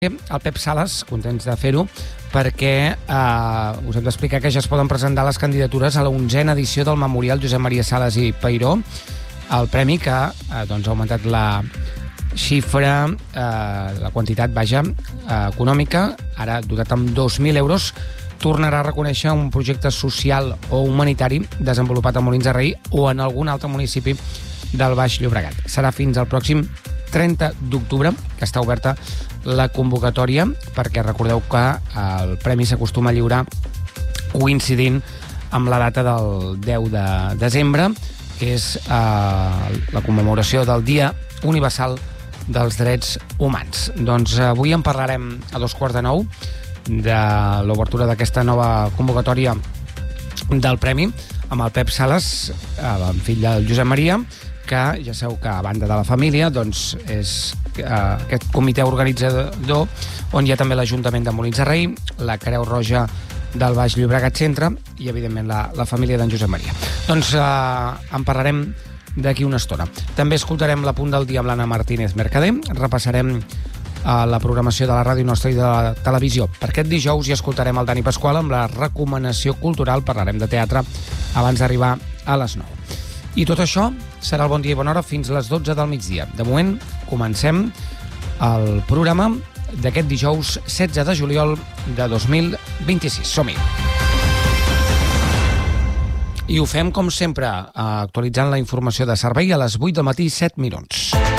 El Pep Sales, contents de fer-ho, perquè us hem d'explicar que ja es poden presentar les candidatures a la 11a edició del Memorial Josep Maria Sales i Peiró, el premi que ha augmentat la xifra, la quantitat, econòmica, ara dotat amb 2.000 euros, tornarà a reconèixer un projecte social o humanitari desenvolupat a Molins de Rei o en algun altre municipi del Baix Llobregat. Serà fins al pròxim 30 d'octubre, que està oberta la convocatòria, perquè recordeu que el premi s'acostuma a lliurar coincidint amb la data del 10 de desembre, que és la commemoració del Dia Universal dels Drets Humans. Doncs avui en parlarem a 8:45 de l'obertura d'aquesta nova convocatòria del premi amb el Pep Sales, el fill del Josep Maria, que ja sabeu que a banda de la família doncs és aquest comitè organitzador on hi ha també l'Ajuntament de Molins de Rei, la Creu Roja del Baix Llobregat Centre i evidentment la família d'en Josep Maria. Doncs en parlarem d'aquí una estona. També escoltarem l'Apunt del dia amb l'Anna Martínez Mercader, repassarem la programació de la ràdio nostra i de la televisió. Per aquest dijous hi escoltarem el Dani Pasqual amb la recomanació cultural, parlarem de teatre abans d'arribar a les 9. I tot això serà el Bon Dia i Bona Hora fins a les 12 del migdia. De moment, comencem el programa d'aquest dijous 16 de juliol de 2026. Som-hi! I ho fem, com sempre, actualitzant la informació de servei a les 8 del matí, 7 minuts.